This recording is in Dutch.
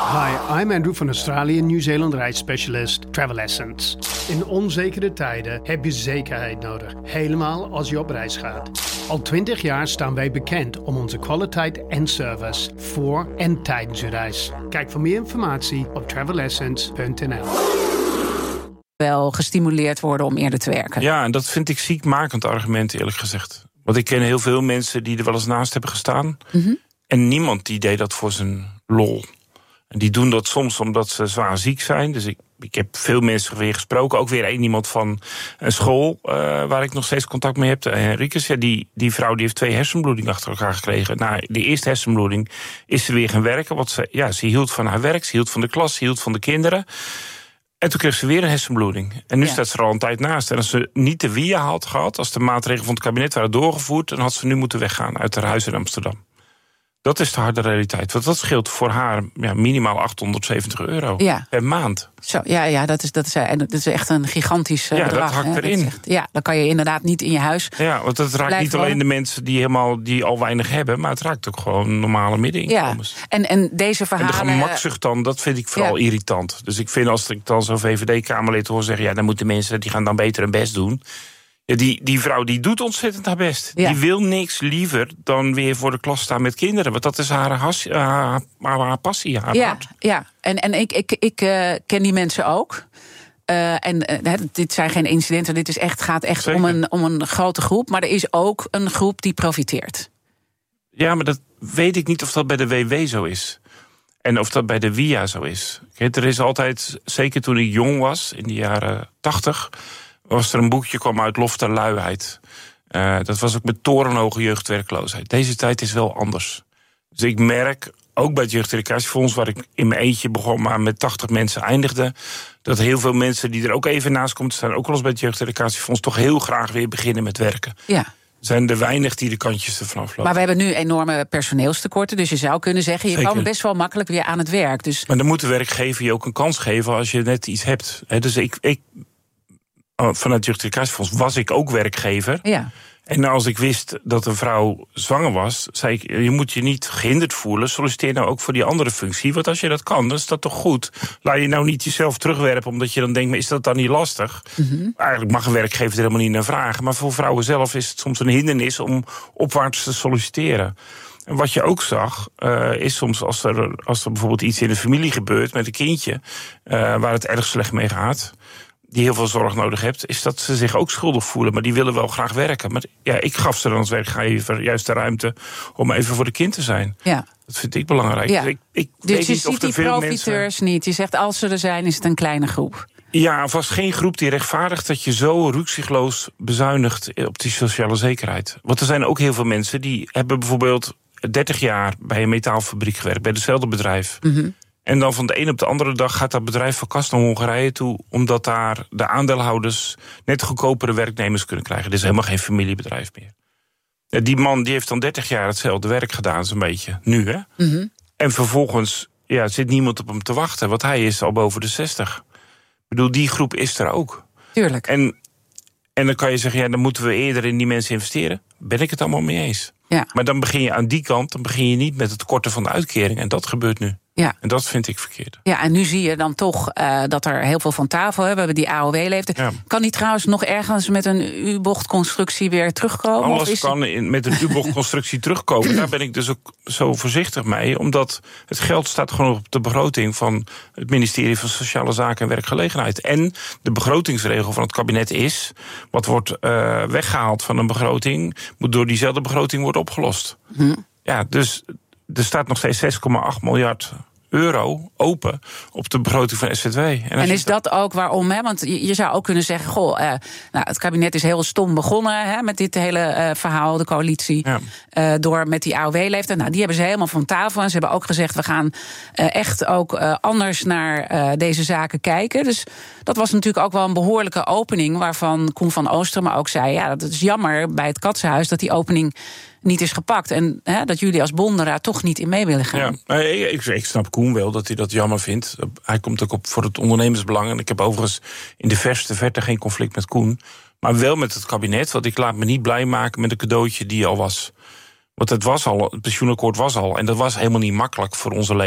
Hi, I'm Andrew van Australië Nieuw-Zeeland reisspecialist Travel Essence. In onzekere tijden heb je zekerheid nodig, helemaal als je op reis gaat. Al 20 jaar staan wij bekend om onze kwaliteit en service voor en tijdens je reis. Kijk voor meer informatie op travelessence.nl. Wel gestimuleerd worden om eerder te werken. Ja, en dat vind ik ziekmakend argument, eerlijk gezegd. Want ik ken heel veel mensen die er wel eens naast hebben gestaan. Mm-hmm. En niemand die deed dat voor zijn lol. En die doen dat soms omdat ze zwaar ziek zijn. Dus ik heb veel mensen weer gesproken. Ook weer iemand van een school waar ik nog steeds contact mee heb. Henricus, ja, die vrouw die heeft 2 hersenbloedingen achter elkaar gekregen. Na de eerste hersenbloeding is ze weer gaan werken. Want ze hield van haar werk, ze hield van de klas, ze hield van de kinderen. En toen kreeg ze weer een hersenbloeding. En nu staat ze er al een tijd naast. En als ze niet de WIA had gehad, als de maatregelen van het kabinet waren doorgevoerd, dan had ze nu moeten weggaan uit haar huis in Amsterdam. Dat is de harde realiteit. Want dat scheelt voor haar minimaal €870 per maand. Zo, ja, dat is echt een gigantisch bedrag. Ja, dat hakt erin. Dan kan je inderdaad niet in je huis. Ja, want het raakt niet alleen de mensen die al weinig hebben, maar het raakt ook gewoon normale middeninkomens. Ja. En deze verhalen. En de gemakzucht dan, dat vind ik vooral irritant. Dus ik vind als ik dan zo'n VVD-Kamerlid hoor zeggen, dan moeten mensen die gaan dan beter hun best doen. Ja, die vrouw die doet ontzettend haar best. Ja. Die wil niks liever dan weer voor de klas staan met kinderen. Want dat is haar passie, haar hart. Ja, en ik ken die mensen ook. Dit zijn geen incidenten, gaat echt om een grote groep. Maar er is ook een groep die profiteert. Ja, maar dat weet ik niet of dat bij de WW zo is. En of dat bij de WIA zo is. Kijk, er is altijd, zeker toen ik jong was, in de jaren 80... was er een boekje, kwam uit Lof der Luiheid. Dat was ook met torenhoge jeugdwerkloosheid. Deze tijd is wel anders. Dus ik merk, ook bij het Jeugdeducatiefonds, waar ik in mijn eentje begon, maar met 80 mensen eindigde, dat heel veel mensen die er ook even naast komen te staan, ook wel eens bij het Jeugdeducatiefonds, toch heel graag weer beginnen met werken. Ja. Er zijn er weinig die de kantjes ervan aflopen. Maar we hebben nu enorme personeelstekorten. Dus je zou kunnen zeggen, je kan best wel makkelijk weer aan het werk. Dus. Maar dan moet de werkgever je ook een kans geven als je net iets hebt. Dus ik vanuit het Jeugdeducatiefonds was ik ook werkgever. Ja. En als ik wist dat een vrouw zwanger was, zei ik, je moet je niet gehinderd voelen. Solliciteer nou ook voor die andere functie. Want als je dat kan, dan is dat toch goed. Laat je nou niet jezelf terugwerpen, omdat je dan denkt, maar is dat dan niet lastig? Mm-hmm. Eigenlijk mag een werkgever er helemaal niet naar vragen. Maar voor vrouwen zelf is het soms een hindernis om opwaarts te solliciteren. En wat je ook zag, is soms als er bijvoorbeeld iets in de familie gebeurt met een kindje, waar het erg slecht mee gaat, die heel veel zorg nodig hebt, is dat ze zich ook schuldig voelen. Maar die willen wel graag werken. Maar ja, ik gaf ze dan als werkgever juist de ruimte om even voor de kind te zijn. Ja. Dat vind ik belangrijk. Ja. Dus ik dus weet je niet of ziet er die veel profiteurs mensen niet. Je zegt, als ze er zijn, is het een kleine groep. Ja, vast geen groep die rechtvaardigt dat je zo rukzichtloos bezuinigt op die sociale zekerheid. Want er zijn ook heel veel mensen die hebben bijvoorbeeld 30 jaar bij een metaalfabriek gewerkt, bij hetzelfde bedrijf. Mm-hmm. En dan van de een op de andere dag gaat dat bedrijf van kast naar Hongarije toe, omdat daar de aandeelhouders net goedkopere werknemers kunnen krijgen. Dit is helemaal geen familiebedrijf meer. Ja, die man die heeft dan 30 jaar hetzelfde werk gedaan, zo'n beetje. Nu, hè? Mm-hmm. En vervolgens zit niemand op hem te wachten, want hij is al boven de 60. Ik bedoel, die groep is er ook. Tuurlijk. En dan kan je zeggen, dan moeten we eerder in die mensen investeren. Ben ik het allemaal mee eens. Ja. Maar dan begin je aan die kant, dan begin je niet met het korten van de uitkering. En dat gebeurt nu. Ja. En dat vind ik verkeerd. Ja, en nu zie je dan toch dat er heel veel van tafel hebben. We hebben die AOW-leeftijd. Ja. Kan die trouwens nog ergens met een U-bochtconstructie weer terugkomen? Alles kan met een U-bochtconstructie terugkomen. Daar ben ik dus ook zo voorzichtig mee. Omdat het geld staat gewoon op de begroting van het ministerie van Sociale Zaken en Werkgelegenheid. En de begrotingsregel van het kabinet is, wat wordt weggehaald van een begroting, moet door diezelfde begroting worden opgelost. Ja, dus er staat nog steeds 6,8 miljard euro open op de begroting van SZW. En is dat ook waarom? Hè? Want je zou ook kunnen zeggen, het kabinet is heel stom begonnen met dit hele verhaal, de coalitie, door met die AOW-leeftijd. Nou, die hebben ze helemaal van tafel. En ze hebben ook gezegd, we gaan echt ook anders naar deze zaken kijken. Dus dat was natuurlijk ook wel een behoorlijke opening, waarvan Koen van Oosteren maar ook zei, dat is jammer bij het Katsenhuis dat die opening niet is gepakt. En dat jullie als bonden daar toch niet in mee willen gaan. Ja, ik snap Koen wel dat hij dat jammer vindt. Hij komt ook op voor het ondernemersbelang. En ik heb overigens in de verste verte geen conflict met Koen. Maar wel met het kabinet. Want ik laat me niet blij maken met een cadeautje die al was. Want het pensioenakkoord was al. En dat was helemaal niet makkelijk voor onze leden.